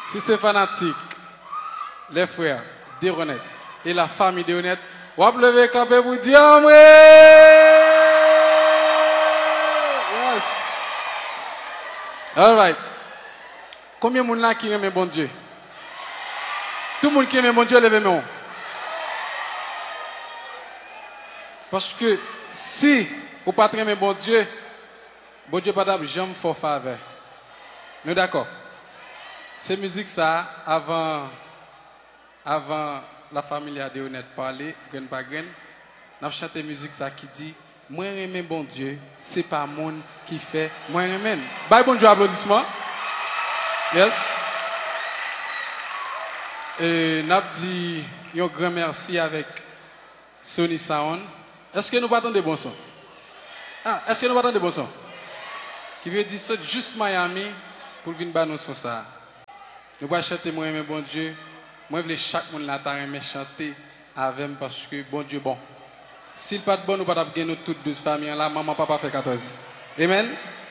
Si c'est fanatique, les frères d'Honnête et la famille d'Honnête, on va lever camper pour dire yes. All right. Combien de monde là qui aime bon Dieu? Tout le monde qui aime bon Dieu, levez moi. Parce que si vous ne pas aimer bon Dieu pas d'abord jamais fort faveur. Nous d'accord? C'est musique ça avant la famille de Honnête parler, grain par grain. Nous chanté musique ça qui dit moi aimer bon Dieu, c'est pas monde qui fait moi aimer. Bye bon Dieu applaudissements. Yes. Et n'a dit un grand merci avec Sony Sound. Est-ce que nous battons des bons sons? Ah, est-ce que nous battons des bons sons? Qui veut dire ça juste Miami pour venir battre nos sons ça. Nous allons chanter moi aimer bon Dieu. Moi je veux chaque monde là aimer chanter avec moi parce que bon Dieu bon. S'il pas de bon nous pas gagner toutes 12 familles là, maman papa fait 14. Amen.